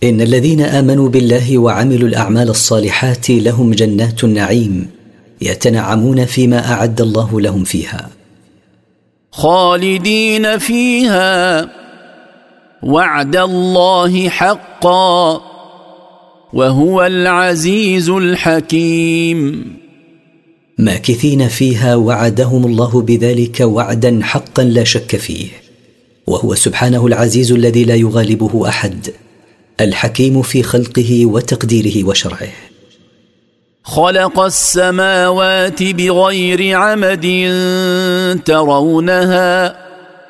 إن الذين آمنوا بالله وعملوا الأعمال الصالحات لهم جنات النعيم يتنعمون فيما أعد الله لهم فيها خالدين فيها وعد الله حقا وهو العزيز الحكيم. ماكثين فيها وعدهم الله بذلك وعدا حقا لا شك فيه، وهو سبحانه العزيز الذي لا يغالبه أحد، الحكيم في خلقه وتقديره وشرعه. خلق السماوات بغير عمد ترونها